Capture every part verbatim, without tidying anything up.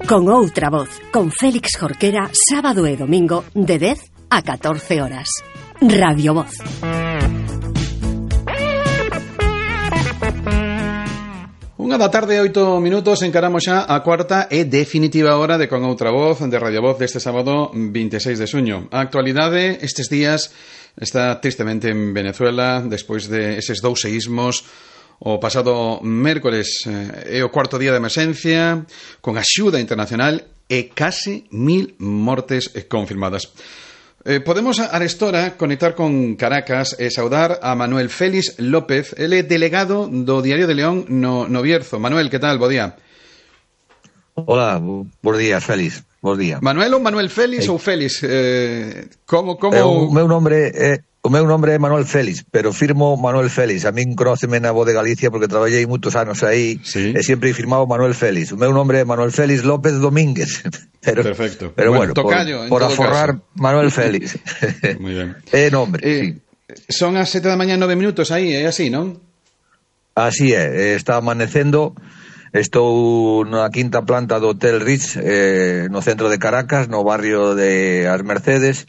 Con outra voz, con Félix Jorquera, sábado e domingo de dez a catorce horas. Radio Voz. Unha da tarde, oito minutos, encaramos xa a cuarta e definitiva hora de Con outra voz, de Radio Voz, deste sábado vinte e seis de xuño. A actualidade estes días está tristemente en Venezuela, despois de eses dous seísmos. O pasado mércores é o cuarto día de emerxencia, con axuda internacional e case mil mortes confirmadas. Eh, podemos arestora conectar con Caracas e saudar a Manuel Félix López, ele é delegado do Diario de León no, no Bierzo. Manuel, que tal? Bo día. Hola, bons días, Félix. Bons días. Manuel ou Manuel Félix hey. ou Félix? Eh, como, como... Eh, o meu nombre é... O meu nombre é Manuel Félix, pero firmo Manuel Félix. A min conóceme na Voz de Galicia porque traballei moitos anos aí, sí. E sempre he firmado Manuel Félix. O meu nombre é Manuel Félix López Domínguez. Pero, perfecto. Pero bueno, bueno tocayo, por, por aforrar caso. Manuel Félix. Muy ben. É nombre, eh, sí. Son as sete da mañá nove minutos aí, é así, non? Así é, está amanecendo. Estou na quinta planta do Hotel Ritz, eh, no centro de Caracas, no barrio de As Mercedes.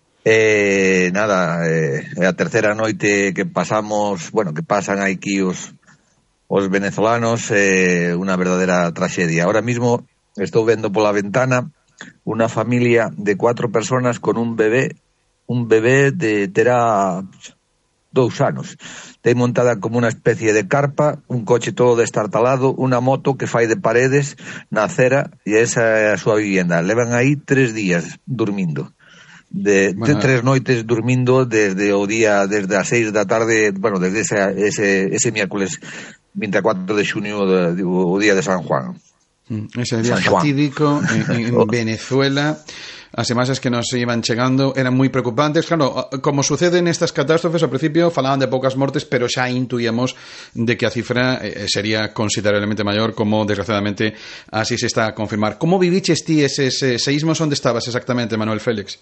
Eh, nada, é eh, a terceira noite que pasamos, bueno, que pasan aquí os, os venezolanos, eh, unha verdadera traxedia. Ahora mismo estou vendo pola ventana unha familia de cuatro personas con un bebé, un bebé de terá dous anos. Ten montada como unha especie de carpa, un coche todo destartalado, unha moto que fai de paredes na acera, e esa é a súa vivienda. Levan aí tres días dormindo. De, bueno, de tres noites dormindo desde o día, desde as seis da tarde, bueno, desde ese, ese, ese miércoles vinte e catro de xuño, de, de, o día de San Juan. Ese día fatídico en, en Venezuela. As imaxes que nos iban chegando eran moi preocupantes. Claro, como sucede nestas catástrofes, ao principio falaban de poucas mortes, pero xa intuíamos de que a cifra eh, sería considerablemente maior, como desgraciadamente así se está a confirmar. Como viviches ti eses seísmos? Onde estabas exactamente, Manuel Félix?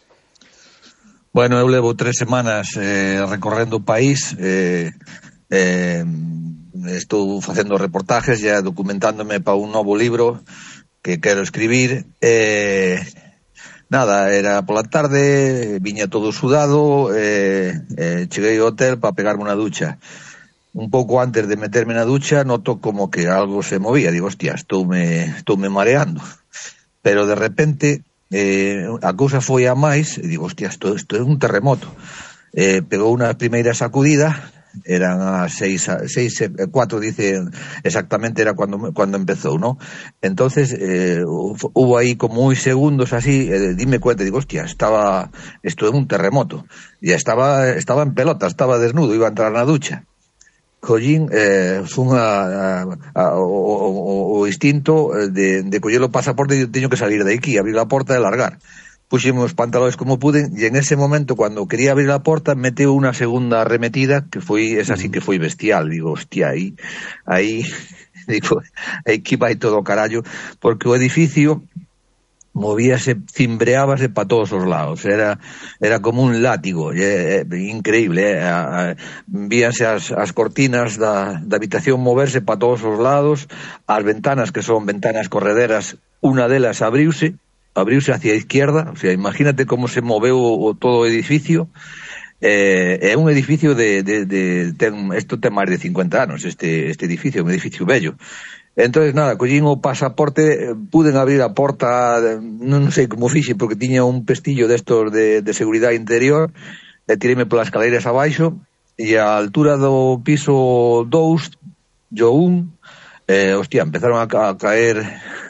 Bueno, eu levo tres semanas eh, recorrendo o país, eh, eh, estou facendo reportajes e documentándome para un novo libro que quero escribir. Eh, nada, era pola tarde, viña todo sudado, eh, eh, cheguei ao hotel para pegarme unha ducha. Un pouco antes de meterme na ducha noto como que algo se movía, digo, hostia, estoume, estoume mareando. Pero de repente... Eh, a cousa foi a máis e digo, hostia, isto, isto é un terremoto. Eh, pegou unha primeira sacudida, eran as seis, seis, cuatro, dice exactamente, era cando, cando empezou, ¿no? Entonces eh, hubo aí como uns segundos así, eh, dime cuenta, digo, hostia, estaba, isto é un terremoto. E estaba, estaba en pelota, estaba desnudo, iba a entrar na ducha. Collín, eh, fun a, a, a, o, o, o instinto de, de coller o pasaporte e teño que salir de aquí, abrir a porta e largar. Puxime os pantalones como pude e en ese momento, cando quería abrir a porta, meteu unha segunda arremetida que foi, esa sí que foi bestial. Digo, hostia, aí, aí, digo, aquí vai todo o carallo, porque o edificio movíase, cimbreábase para todos os lados, era era como un látigo, é, é, increíble, é, a, a, víanse as, as cortinas da, da habitación moverse para todos os lados, as ventanas, que son ventanas correderas, unha delas abriuse, abriuse hacia a izquierda, o sea, imagínate como se moveu o, todo o edificio. Eh, é un edificio de, de, de ten, esto ten máis de cincuenta anos, este, este edificio, un edificio bello. Entonces, nada, collín o pasaporte, puden abrir a porta, non sei como fixe, porque tiña un pestillo destos de, de seguridade interior, e tiréme polas escaleiras abaixo, e a altura do piso dous, yo un, eh, hostia, empezaron a, a caer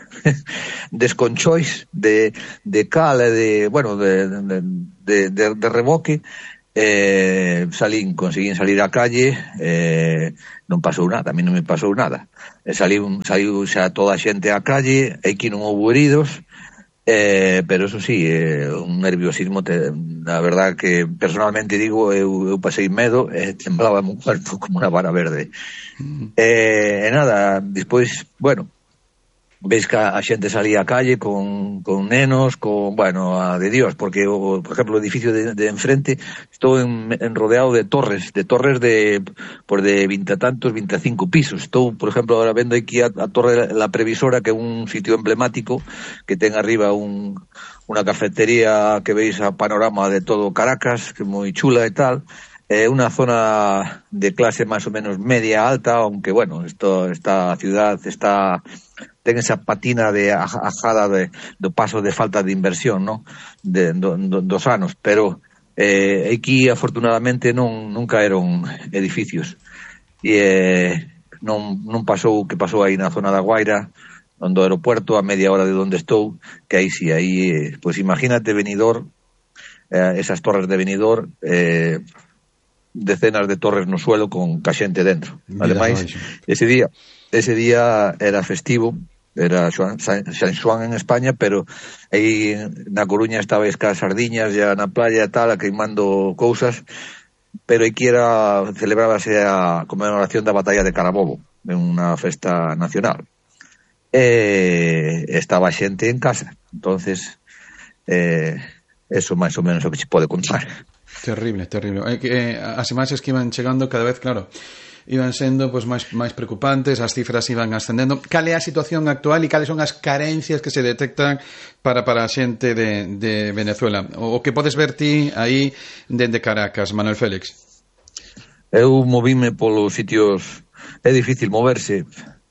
desconchois de, de cal e de, bueno, de, de, de, de, de reboque. Eh, salín, conseguín salir á calle, eh, non pasou nada, a mí non me pasou nada. Eh, saliu, saliu xa toda a xente á calle, aquí non houve heridos, eh, pero eso sí, eh, un nerviosismo, te, la verdad que personalmente digo, eu, eu pasei medo, eh, temblaba un cuerpo como unha vara verde. Mm. Eh, e nada, despois, bueno, veis que a xente salía á calle con, con nenos, con, bueno, a de Dios, porque, o, por exemplo, o edificio de, de enfrente, estou en, en rodeado de torres, de torres de, por de vinte tantos, veinticinco pisos. Estou, por exemplo, ahora vendo aquí a, a Torre La Previsora, que é un sitio emblemático, que ten arriba un, unha cafetería que veis a panorama de todo Caracas, que é moi chula e tal. É unha zona de clase máis ou menos media alta, aunque, bueno, esto, esta ciudad está... ten esa patina de ajada de, do paso de falta de inversión, ¿no? De, do, do, dos anos, pero eh, aquí afortunadamente non, non caeron edificios e eh, non, non pasou o que pasou aí na zona da Guaira, onde o aeropuerto, a media hora de onde estou, que aí sí, aí, eh, pues imagínate Benidorm, eh, esas torres de Benidorm, eh, decenas de torres no suelo con caxente dentro. Ademais, ese día ese día era festivo, era San Xoán en España, pero aí na Coruña estabais cas sardiñas ya na playa e tal, a queimando cousas, pero aquí era, celebrábase a conmemoración da batalla de Carabobo, en unha festa nacional. E estaba xente en casa, entonces eh, eso máis ou menos o que se pode contar. Terrible, terrible. Eh, eh, as imaxes que iban chegando cada vez, claro, iban sendo pois máis máis preocupantes, as cifras iban ascendendo. Cal é a situación actual e cales son as carencias que se detectan para para a xente de, de Venezuela? O, o que podes ver ti aí dende Caracas, Manuel Félix? Eu movime polos sitios, é difícil moverse,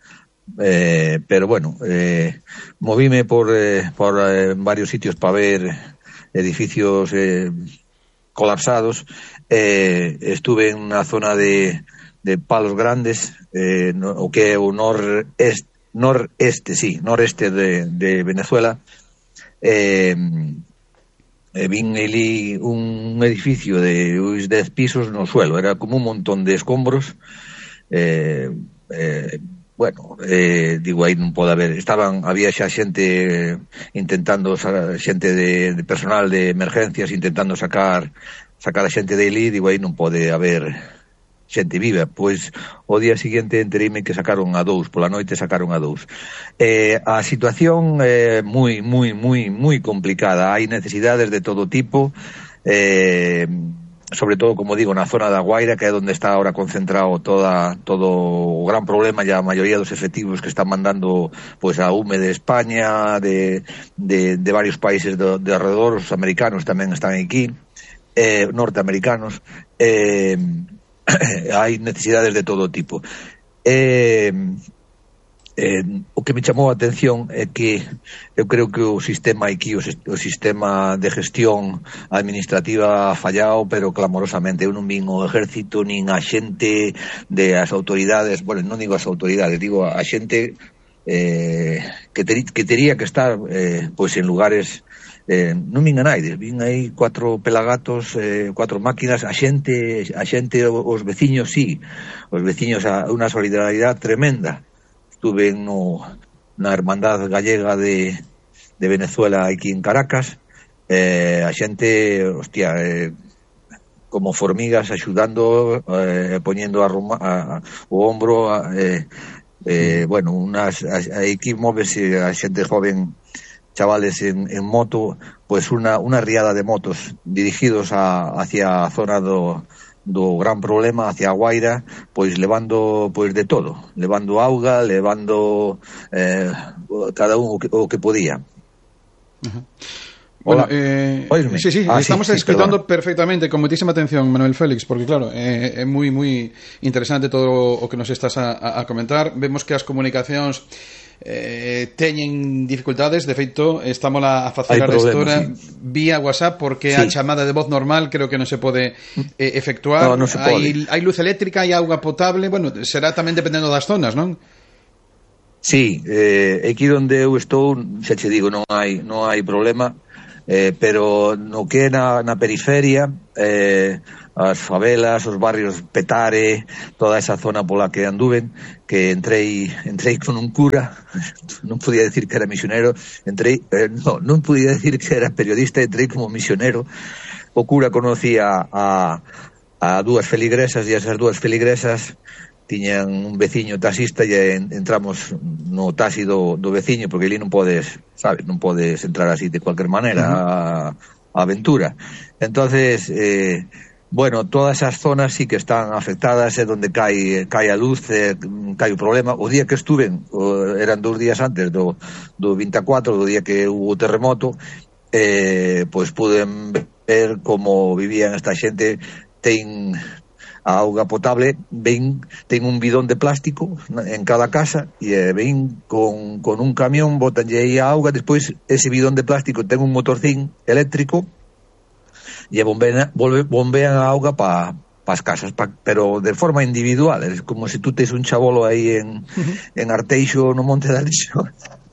eh, pero bueno, eh, movime por, eh, por eh, varios sitios para ver edificios eh, colapsados. Eh, estuve en unha zona de de Palos Grandes, eh, no, o que é o noreste, noreste, sí, noreste de, de Venezuela. Eh, eh, vin ali un edificio de uns dez pisos no suelo, era como un montón de escombros. Eh, eh, bueno, eh, digo, aí non pode haber, estaban, había xa xente intentando, xente de, de personal de emergencias intentando sacar sacar a xente de ali, digo, aí non pode haber xente viva. Pois o día seguinte entereime que sacaron a dous, pola noite sacaron a dous. Eh, a situación é eh, moi, moi, moi, moi complicada. Hai necesidades de todo tipo, eh, sobre todo, como digo, na zona da Guaira, que é onde está ahora concentrado toda, todo o gran problema, e a maioría dos efectivos que están mandando pois a U M E de España, de, de, de varios países de, de alrededor, os americanos tamén están aquí, eh, norteamericanos, eh, hai necesidades de todo tipo. Eh, eh, o que me chamou a atención é que eu creo que o sistema aquí, o, o sistema de gestión administrativa ha fallado, pero clamorosamente. Eu non vin o ejército nin a xente de as autoridades, bueno, non digo as autoridades, digo a xente eh, que, ter, que tería que estar eh, pois en lugares. Eh, non vin a naide, vin aí cuatro pelagatos, eh, cuatro máquinas, a xente, a xente, os veciños, sí, os veciños, a unha solidaridade tremenda. Estuve no, na Hermandad Gallega de, de Venezuela aquí en Caracas, eh, a xente, hostia, eh, como formigas axudando, eh, poñendo a, ruma, a, a, o hombro, a, eh, eh, bueno, unas, a, a aquí móvese a xente joven, chavales en, en moto, pues una, una riada de motos dirigidos a, hacia a zona do, do gran problema, hacia a Guaira, pois levando pois de todo, levando auga, levando eh, cada un o que, o que podía. Uh-huh. Bueno, eh, sí, sí, ah, estamos sí, escuchando sí, perfectamente, con muchísima atención, Manuel Félix, porque claro, é eh, moi moi interesante todo o que nos estás a, a comentar. Vemos que as comunicacións eh, teñen dificultades, de feito, estamos a facer a restora sí. vía WhatsApp, porque sí. a chamada de voz normal creo que non se pode eh, efectuar. No, no se pode. Hai luz eléctrica, hai auga potable, bueno, será tamén dependendo das zonas, non? Sí, eh, aquí onde eu estou, xa che digo, non hai non hai problema. Eh, pero no que é na, na periferia, eh, as favelas, os barrios Petare, toda esa zona pola que anduven, que entrei entrei con un cura, non podía decir que era misionero, entrei, eh, no, non podía decir que era periodista, entrei como misionero. O cura conocía a, a dúas feligresas, e esas dúas feligresas tiñan un veciño taxista e entramos no taxi do, do veciño, porque ali non podes, sabes, non podes entrar así de cualquier maneira uh-huh. a, a aventura. Entonces, eh, bueno, todas esas zonas sí que están afectadas, é donde cae, cae a luz, eh, cae o problema. O día que estuven, o, eran dous días antes do, do veinticuatro, do día que hubo terremoto, eh, pois puden ver como vivían esta xente. Ten a auga potable, ven, ten un bidón de plástico en cada casa e eh, ven con, con un camión, botanlle aí a auga, despois ese bidón de plástico ten un motorcín eléctrico e bombean, bombean a auga para pa as casas, pa, pero de forma individual. É como se tú tes un chabolo aí en, uh-huh. en Arteixo, no Monte de Alixo,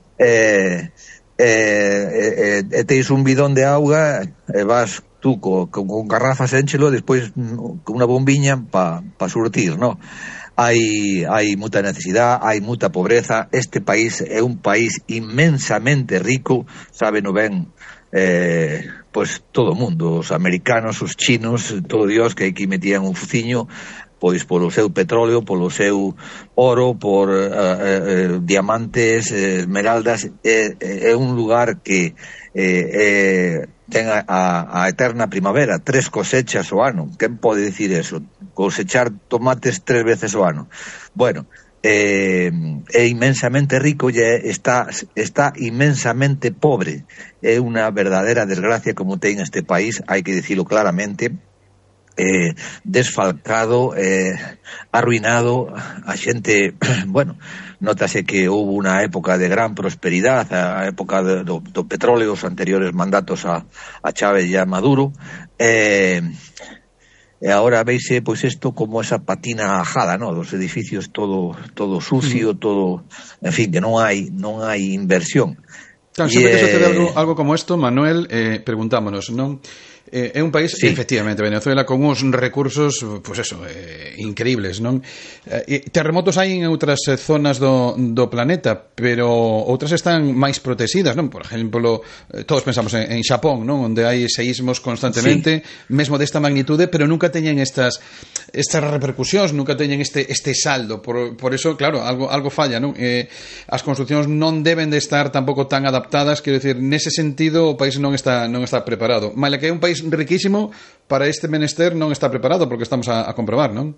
e eh, eh, eh, eh, teis un bidón de auga e vas tú co, con, con garrafas énchelo, despois con unha bombiña para pa surtir, no? Hai, hai muita necesidade, hai muita pobreza. Este país é un país inmensamente rico, sabe no ben eh, pois todo o mundo, os americanos, os chinos, todo Dios, que aquí metían un fuciño pois polo seu petróleo, polo seu oro, por eh, eh, diamantes, eh, esmeraldas. É, é un lugar que eh, eh, ten a, a, a eterna primavera, tres cosechas o ano. Quen pode dicir eso? Cosechar tomates tres veces o ano. Bueno, eh, é inmensamente rico e está, está inmensamente pobre. É unha verdadera desgracia como ten este país, hai que dicilo claramente. Eh, desfalcado, eh, arruinado, a xente, bueno, nótase que houve unha época de gran prosperidade, a época de, do, do petróleo, os anteriores mandatos a, a Chávez e a Maduro, eh, e agora veise pois isto como esa patina ajada, no, dos edificios todo todo sucio, mm. todo, en fin, que non hai non hai inversión. Claro, sempre que sucede algo, algo como isto, Manuel, eh, preguntámonos, non? Eh, é un país, sí. efectivamente, Venezuela, con uns recursos, pois pues eso, eh, increíbles, non? Eh, terremotos hai en outras zonas do, do planeta, pero outras están máis protegidas, non? Por exemplo, todos pensamos en, en Xapón, non? Onde hai seísmos constantemente, sí. mesmo desta magnitude, pero nunca teñen estas estas repercusións, nunca teñen este este saldo. Por, por eso, claro, algo algo falla, non? Eh, as construcións non deben de estar tampouco tan adaptadas, quero dicir, nese sentido o país non está non está preparado. Maila que é un país riquísimo, para este menester non está preparado, porque estamos a, a comprobar, non?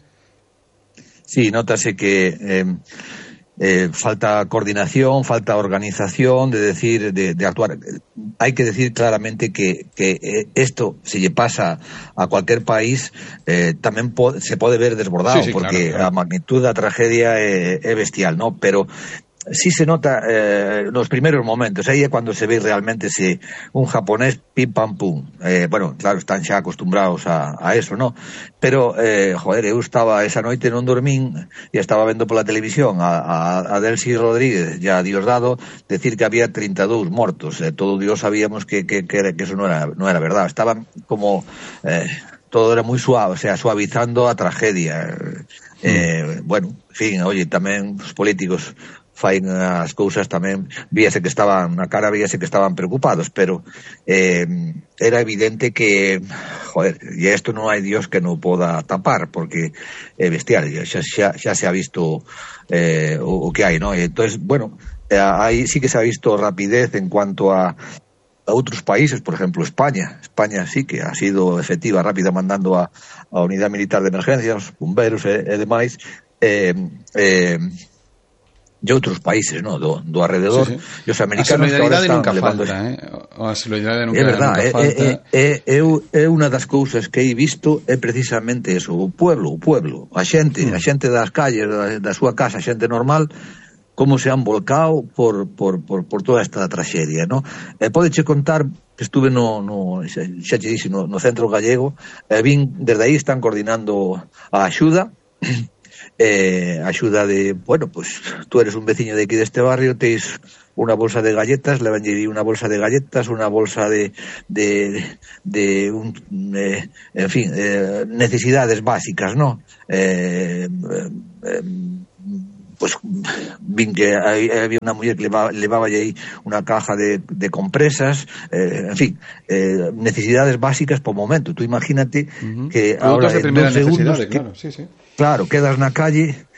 Sí, notase que eh, eh, falta coordinación, falta organización, de decir, de, de actuar. Hai que decir claramente que, que eh, esto, se lle pasa a cualquier país, eh, tamén po- se pode ver desbordado, sí, sí, porque claro, claro. A magnitud da tragedia é, é bestial, ¿no? Pero sí se nota eh, nos primeros momentos, aí é cando se ve realmente se un japonés pim pam pum, eh, bueno, claro, están xa acostumbrados a, a eso, ¿no? Pero, eh, joder, eu estaba esa noite non dormín e estaba vendo pola televisión a, a, a Delcy Rodríguez e a Diosdado decir que había treinta e dous mortos, eh, todo Dios sabíamos que, que, que, que eso non era, non era verdad, estaban como eh, todo era moi suave, o sea, suavizando a tragedia, eh, mm. bueno, en fin, oye, tamén os políticos fain as cousas tamén, víase que estaban na cara, víase que estaban preocupados, pero eh, era evidente que, joder, e isto non hai Dios que non poda tapar, porque é bestial, xa, xa, xa se ha visto eh, o, o que hai, ¿no? E entonces, bueno, eh, aí sí que se ha visto rapidez en cuanto a a outros países, por exemplo, España. España sí que ha sido efectiva, rápida, mandando a, a unidade militar de emergencias, bomberos e, e demais, eh, eh, e outros países, no, do, do alrededor, sí, sí. E os americanos que ahora están nunca levando... Falta, eh? A solidaridade nunca, é verdad, nunca é, falta. É, é, é, é unha das cousas que he visto é precisamente eso, o pueblo, o pueblo, a xente, mm. a xente das calles, da, da súa casa, a xente normal, como se han volcado por, por, por, por toda esta traxedia, no? E podeche contar que estuve no, no xa, xa te dixi, no, no centro gallego, e vin, desde aí están coordinando a axuda, eh, axuda de, bueno, pues tú eres un veciño de aquí deste barrio, teis unha bolsa de galletas, levanlle unha bolsa de galletas, unha bolsa de de, de un, eh, en fin, eh, necesidades básicas, ¿no? Eh, eh, pues vin que había unha muller que levaba, levaba aí unha caja de, de compresas, eh, en fin, eh, necesidades básicas por momento. Tú imagínate uh-huh. que ahora en dos segundos que, claro, sí, sí. claro, quedas na calle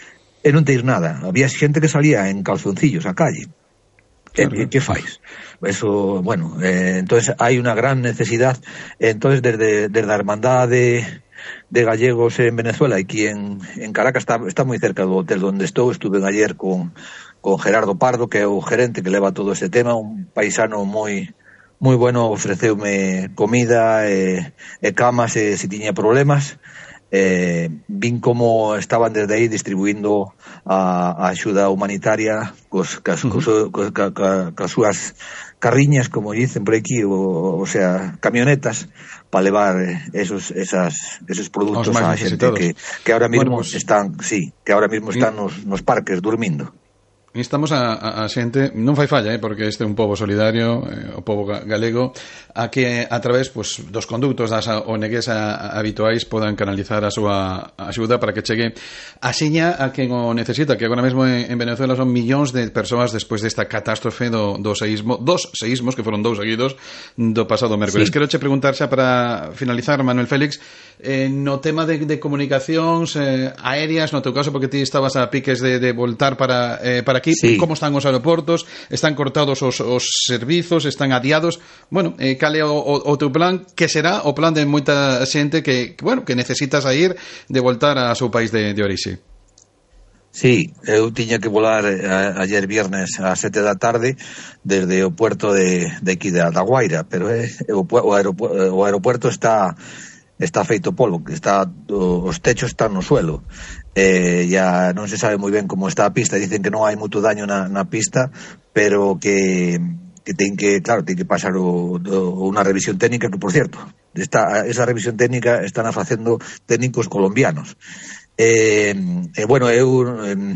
e non te ir nada. Había xente que salía en calzoncillos a calle. Claro. Que, que fais? Eso, bueno, eh, entonces hai unha gran necesidade. Entonces desde, desde a Hermandad de, de Gallegos en Venezuela, aquí en, en Caracas, está, está moi cerca do hotel onde estou. Estuve ayer con, con Gerardo Pardo, que é o gerente que leva todo ese tema, un paisano moi moi bueno, ofreceume comida e, e camas e se tiña problemas. Eh, vin como estaban desde aí distribuindo a, a axuda humanitaria cos, cas, cos, cos, ca, ca, cas súas carriñas, como dicen por aquí, o, o sea, camionetas para levar esos esas esos produtos a xente que, que ahora mismo bueno, pues, están, sí, que ahora mismo están nos, nos parques durmindo. Instamos a, a, a xente, non fai falla, eh, porque este é un pobo solidario, eh, o pobo galego, a que a través pues, dos conductos das O N Gs a, a, habituais podan canalizar a súa axuda para que chegue a xiña a quen o necesita, que agora mesmo en, en Venezuela son millóns de persoas despois desta catástrofe do, do seísmo, dos seísmos que foron dous seguidos do pasado mércoles. Sí. Quero che preguntar xa para finalizar, Manuel Félix, eh, no tema de, de comunicacións eh, aéreas, no teu caso, porque ti estabas a piques de, de voltar para, eh, para aquí, sí. Como están os aeroportos? Están cortados os, os servizos? Están adiados? Bueno, eh, cal é o, o, o teu plan? Que será o plan de moita xente que, que, bueno, que necesitas a ir de voltar ao seu país de, de orixe? Sí, eu tiña que volar a, ayer viernes a sete da tarde desde o puerto de, de aquí de Guaira, pero eh, o, o, aeropuerto, o aeropuerto está está feito polvo, que está os techos están no suelo. Eh, ya non se sabe moi ben como está a pista, dicen que non hai moito daño na, na pista, pero que que ten que, claro, ten que pasar o, o, unha revisión técnica que, por cierto, esta, esa revisión técnica están a facendo técnicos colombianos. Eh, eh, bueno, eu eh,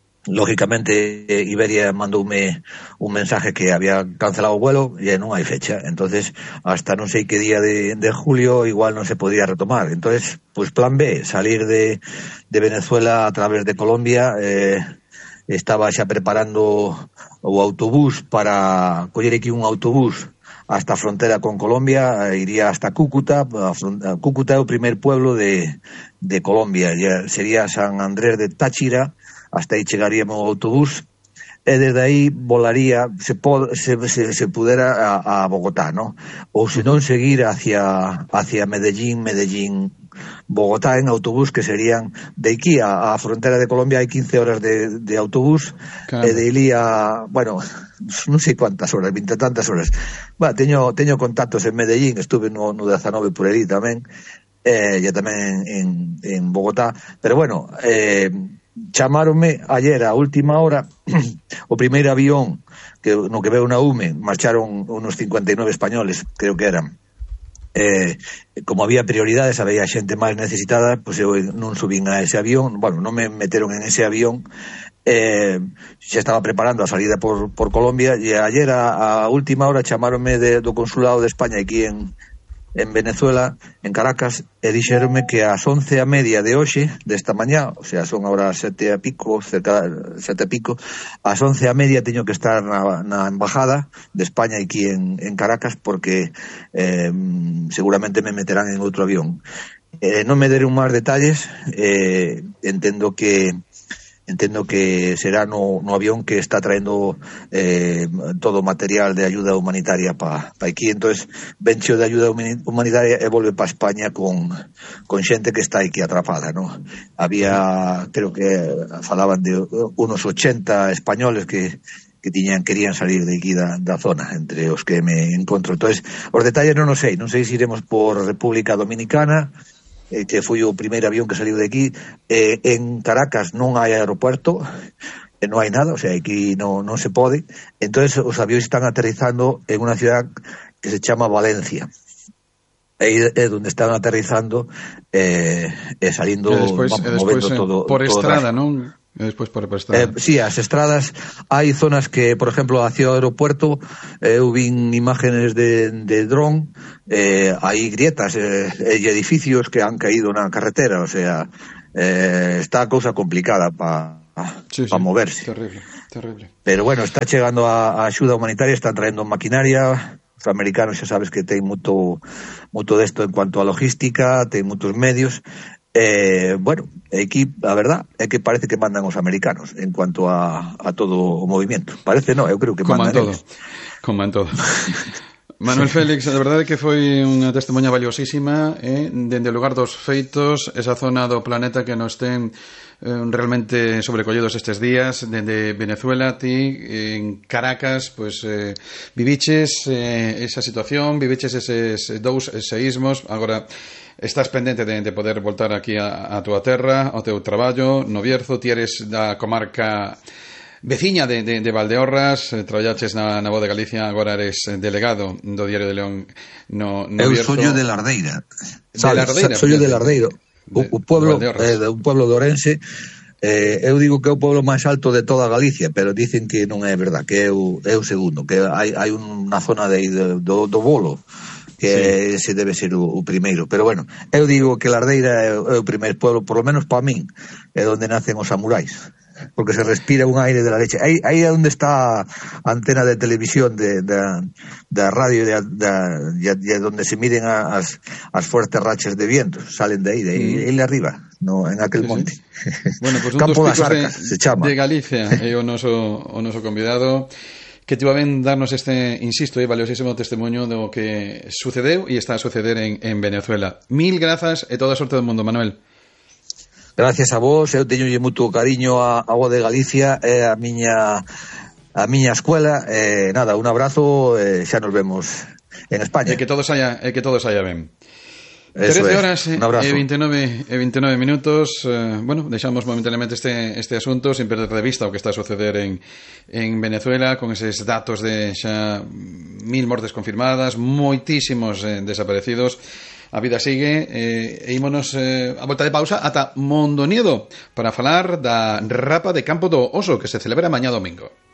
lógicamente eh, Iberia mandoume un mensaje que había cancelado o vuelo e non hai fecha, entonces hasta non sei que día de, de julio igual non se podía retomar. Entonces, pues plan B, salir de, de Venezuela a través de Colombia. eh, estaba xa preparando o autobús para coller aquí un autobús hasta a frontera con Colombia, iría hasta Cúcuta. Cúcuta é o primer pueblo de, de Colombia, ya sería San Andrés de Táchira, hasta aí chegaríamos o autobús, e desde aí volaría, se, pod, se, se, se pudera a, a Bogotá, ¿no? Ou se non seguir hacia, hacia Medellín, Medellín, Bogotá en autobús, que serían de aquí a, a frontera de Colombia hai quince horas de, de autobús, claro. E de Ilí a, bueno, non sei cuántas horas, vinte tantas horas. Bueno, teño, teño contactos en Medellín, estuve no, no dezanove por aí tamén, eh, e tamén en, en Bogotá, pero bueno, eh, chamáronme ayer a última hora o primeiro avión que no que veo na U M E, marcharon unos cincuenta e nove españoles, creo que eran. Eh, como había prioridades, había xente máis necesitada, pois pues eu non subín a ese avión, bueno, non me meteron en ese avión. Eh, xa estaba preparando a salida por, por Colombia, e ayer a, a última hora chamáronme de, do Consulado de España aquí en en Venezuela, en Caracas, e dixeronme que ás once a media de hoxe, desta mañá, o sea, son agora sete a pico, cerca, sete a pico, ás once a media teño que estar na, na embajada de España aquí en, en Caracas, porque eh, seguramente me meterán en outro avión. Eh, non me deron máis detalles, eh, entendo que Entendo que será no, no avión que está traendo eh, todo o material de ayuda humanitaria para pa aquí. Entonces, vencho de ayuda humanitaria e volve para España con, con xente que está aquí atrapada, ¿no? Había, creo que falaban de unos ochenta españoles que que tiñan querían salir de aquí da, da zona, entre os que me encontro. Entonces, os detalles non o sei, non sei se iremos por República Dominicana, eh, que foi o primeiro avión que saliu de aquí. Eh, en Caracas non hai aeropuerto, eh, non hai nada, o sea, aquí non, non se pode. Entonces os avións están aterrizando en unha ciudad que se chama Valencia. Aí é onde están aterrizando eh, e salindo, después, vamos, después, movendo todo por todo estrada, non? E despois por estrada. Eh, sí, as estradas, hai zonas que, por exemplo, hacia o aeropuerto, eh, eu vin imágenes de, de dron, eh, hai grietas eh, e edificios que han caído na carretera, o sea, eh, está a cousa complicada para sí, pa sí, moverse. Terrible, terrible. Pero bueno, está chegando a, a axuda humanitaria, están traendo maquinaria. Os americanos xa sabes que ten moito moito desto en cuanto a logística, ten moitos medios. Eh, bueno, aquí a verdad é que parece que mandan os americanos en cuanto a, a todo o movimento. Parece non, eu creo que como mandan en todo, eles. como en todo. Manuel Félix, de verdade que foi unha testemunha valiosísima, eh? Dende o lugar dos feitos, esa zona do planeta que nos ten eh, realmente sobrecollidos estes días, dende Venezuela, ti en Caracas, pues eh, viviches eh, esa situación, viviches eses dous seísmos, agora estás pendente de, de poder voltar aquí a, a túa terra, ao teu traballo no Bierzo, ti eres da comarca veciña de, de, de Valdeorras, eh, traballaches na, na Voz de Galicia, agora eres delegado do Diario de León no, no Eu Bierzo. soy de Lardeira, de Lardeira, soy de Lardeiro, de, o, o pueblo, de eh, de un pueblo de Ourense. Eh, eu digo que é o pueblo máis alto de toda Galicia, pero dicen que non é verdad, que é o, é o segundo, que hai, hai unha zona de, de, do, do Bolo que sí. Se debe ser o, o primeiro, pero bueno, eu digo que Lardeira é, é o primeiro pueblo, por lo menos para min, é onde nacen os samurais, porque se respira un aire de la leche. Aí, aí é onde está a antena de televisión de, de, da radio de, de, de, de donde se miden as, as fuertes rachas de viento, salen de aí, de aí, mm. aí arriba, no, en aquel sí, monte. Sí. Bueno, pues un Campo dos das Arcas, de, se chama. De Galicia, é o noso, o noso convidado, que te va a ben darnos este, insisto, eh, valiosísimo testemunho do que sucedeu e está a suceder en, en Venezuela. Mil grazas e toda a sorte do mundo, Manuel. Gracias a vos, eu teño moito cariño a, a Voz de Galicia e a miña a miña escuela, e nada, un abrazo, e xa nos vemos en España. E que todo saia, e que todo saia ben. Eso trece es. horas Un abrazo. e veintinueve, e veintinueve minutos. eh, Bueno, deixamos momentáneamente este, este asunto sin perder de vista o que está a suceder en, en Venezuela, con eses datos de xa mil mortes confirmadas, moitísimos eh, desaparecidos. A vida sigue, eh, e ímonos eh, a volta de pausa ata Mondoniedo para falar da Rapa de Campo do Oso, que se celebra mañá domingo.